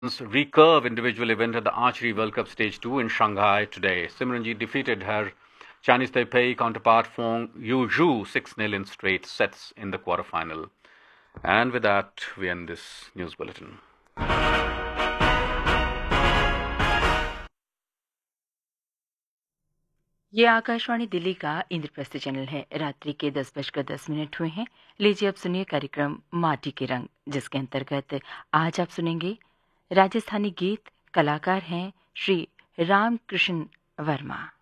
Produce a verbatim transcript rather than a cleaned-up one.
recurve individual event at the Archery World Cup Stage two in Shanghai today. Simranjit defeated her Chinese Taipei counterpart Fong Yuzhu six nil in straight sets in the quarterfinal. And with that, we end this news bulletin. ये आकाशवाणी दिल्ली का Indraprastha channel है। रात्रि के दस बजकर दस minute हुए हैं। लीजिए अब सुनिए कार्यक्रम माटी के रंग, जिसके अंतर्गत आज आप सुनेंगे राजस्थानी गीत। कलाकार हैं श्री रामकृष्ण वर्मा।